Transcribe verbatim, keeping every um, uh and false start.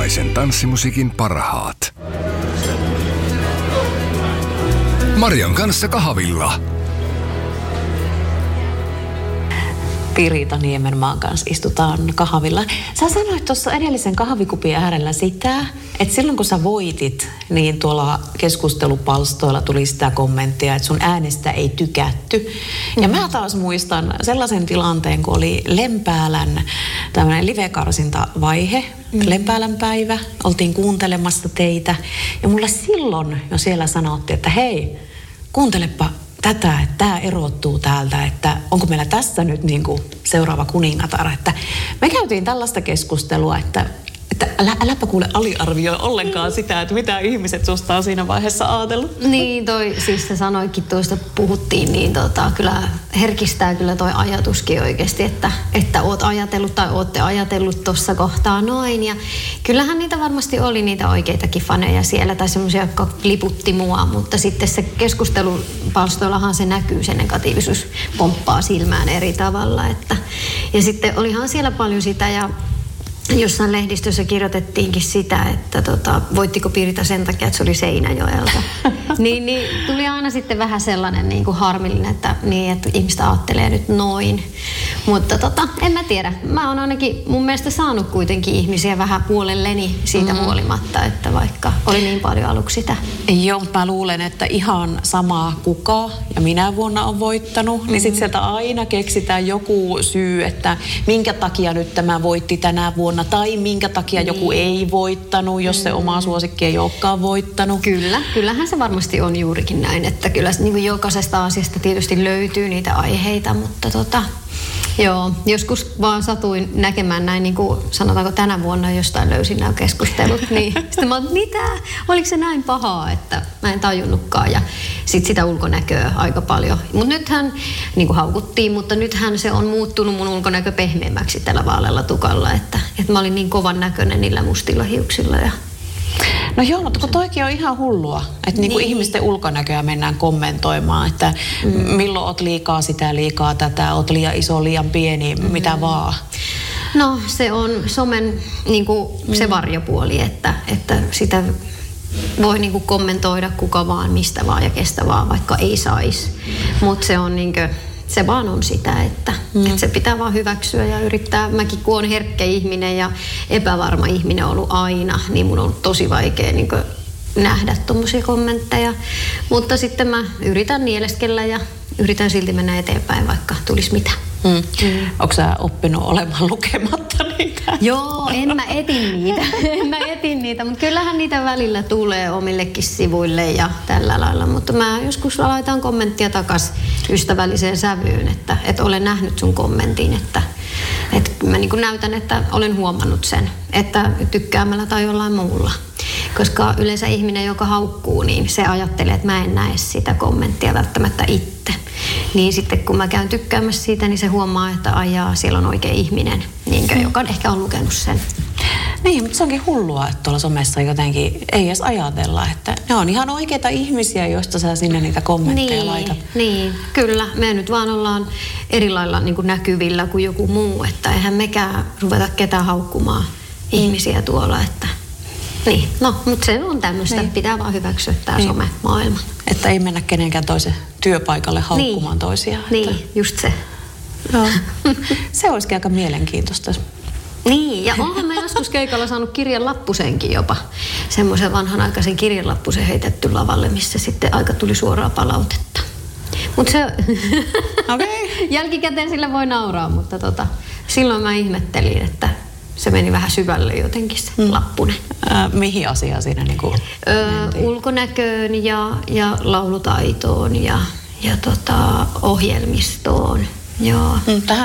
Suomalaisen tanssimusiikin parhaat. Marian kanssa kahvilla. Riita Niemenmaan kanssa istutaan kahvilla. Sä sanoit tuossa edellisen kahvikupin äärellä sitä, että silloin kun sä voitit, niin tuolla keskustelupalstoilla tuli sitä kommenttia, että sun äänestä ei tykätty. Mm-hmm. Ja mä taas muistan sellaisen tilanteen, kun oli Lempäälän tämmöinen live-karsintavaihe, mm-hmm. Lempäälän päivä, oltiin kuuntelemassa teitä. Ja mulle silloin jo siellä sanottiin, että hei, kuuntelepa tätä, että tämä erottuu täältä, että onko meillä tässä nyt niin kuin seuraava kuningatar. Että me käytiin tällaista keskustelua, että, että älä, äläpä kuule aliarvioi ollenkaan sitä, että mitä ihmiset susta on siinä vaiheessa ajatellut. Niin, toi, siis sä sanoikin tuosta, puhuttiin, niin tota, kyllä herkistää kyllä toi ajatuskin oikeasti, että, että oot ajatellut tai ootte ajatellut tuossa kohtaa noin. Ja kyllähän niitä varmasti oli niitä oikeitakin faneja siellä tai semmoisia, jotka liputti mua, mutta sitten se keskustelupalstoillahan se näkyy, se negatiivisuus pomppaa silmään eri tavalla. Että, ja sitten olihan siellä paljon sitä ja jossain lehdistössä kirjoitettiinkin sitä, että tota, voittiko Pirita sen takia, että se oli Seinäjoelta. niin, niin tuli aina sitten vähän sellainen niin kuin harmillinen, että, niin, että ihmistä ajattelee nyt noin. Mutta tota, en mä tiedä. Mä oon ainakin mun mielestä saanut kuitenkin ihmisiä vähän puolelleni siitä mm. huolimatta, että vaikka oli niin paljon aluksi sitä. Joo, mä luulen, että ihan sama kuka ja minä vuonna on voittanut, mm. niin sitten sieltä aina keksitään joku syy, että minkä takia nyt tämä voitti tänä vuonna. Tai minkä takia niin. joku ei voittanut, jos se oma suosikki ei olekaan voittanut. Kyllä, kyllähän se varmasti on juurikin näin, että kyllä niin kuin jokaisesta asiasta tietysti löytyy niitä aiheita, mutta tota, joo, joskus vaan satuin näkemään näin, niin kuin sanotaanko tänä vuonna jostain löysin nämä keskustelut, niin sitten mä oon, mitä? Oliko se näin pahaa, että mä en tajunnutkaan ja sitten sitä ulkonäköä aika paljon. Mutta nythän, niin kuin haukuttiin, mutta nythän se on muuttunut mun ulkonäkö pehmeämmäksi tällä vaalealla tukalla, että, että mä olin niin kovan näköinen niillä mustilla hiuksilla ja no joo, mutta kun toikin on ihan hullua, että niin. Niin ihmisten ulkonäköä mennään kommentoimaan, että mm. milloin oot liikaa sitä, liikaa tätä, oot liian iso, liian pieni, mm. mitä vaan. No se on somen niin kuin se varjopuoli, että, että sitä voi niin kuin kommentoida kuka vaan, mistä vaan ja kestä vaan, vaikka ei saisi. Mutta se on niin kuin, se vaan on sitä, että, mm. että se pitää vaan hyväksyä ja yrittää. Mäkin kun on herkkä ihminen ja epävarma ihminen ollut aina, niin mun on ollut tosi vaikea niin kuin nähdä tommosia kommentteja. Mutta sitten mä yritän nieleskellä ja yritän silti mennä eteenpäin, vaikka tulisi mitä. Mm. Mm. Onko sä oppinut olemaan lukematta niitä? Joo, en mä etin niitä. en mä etin niitä, mutta kyllähän niitä välillä tulee omillekin sivuille ja tällä lailla. Mutta mä joskus laitan kommenttia takas ystävälliseen sävyyn, että, että olen nähnyt sun kommentin, että, että mä niin kuin näytän, että olen huomannut sen, että tykkäämällä tai jollain muulla. Koska yleensä ihminen, joka haukkuu, niin se ajattelee, että mä en näe sitä kommenttia välttämättä itse. Niin sitten kun mä käyn tykkäämässä siitä, niin se huomaa, että ajaa, siellä on oikea ihminen, niinkö, mm. joka ehkä on lukenut sen. Niin, mutta se onkin hullua, että tuolla somessa jotenkin ei edes ajatella, että ne on ihan oikeita ihmisiä, joista sä sinne niitä kommentteja niin, laitat. Niin, kyllä. Me nyt vaan ollaan eri lailla niin kuin näkyvillä kuin joku muu, että eihän mekään ruveta ketään haukkumaan mm. ihmisiä tuolla, että niin, no, mutta se on tämmöistä, niin. Pitää vaan hyväksyä tämä niin. Some-maailma. Että ei mennä kenenkään toisen työpaikalle haukkumaan niin. toisiaan. Niin, että just se. No. Se olisikin aika mielenkiintoista. Niin, ja onhan mä joskus keikalla saanut kirjanlappusenkin jopa. Semmoisen vanhanaikaisen kirjanlappusen heitetty lavalle, missä sitten aika tuli suoraa palautetta. Mutta se okay. Jälkikäteen sillä voi nauraa, mutta tota, silloin mä ihmettelin, että se meni vähän syvälle jotenkin se mm. lappunen. Äh, mihin asiaan siinä niin kuin öö, ulkonäköön ja, ja laulutaitoon ja, ja tota, ohjelmistoon. Joo. Mm, tähän